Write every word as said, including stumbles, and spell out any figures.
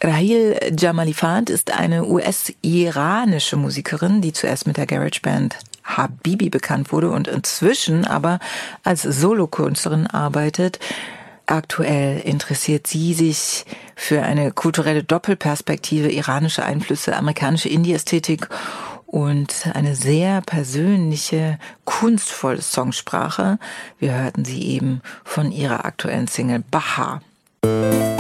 Rahil Jamalifand ist eine U S-iranische Musikerin, die zuerst mit der Garageband Habibi bekannt wurde und inzwischen aber als Solokünstlerin arbeitet. Aktuell interessiert sie sich für eine kulturelle Doppelperspektive, iranische Einflüsse, amerikanische Indie-Ästhetik und eine sehr persönliche, kunstvolle Songsprache. Wir hörten sie eben von ihrer aktuellen Single Baha.